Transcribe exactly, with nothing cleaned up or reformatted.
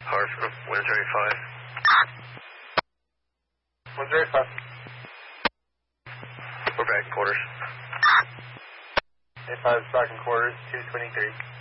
Hartford, Winds Area five. Winds Area five. We're back in quarters. A five back in quarters, two twenty-three.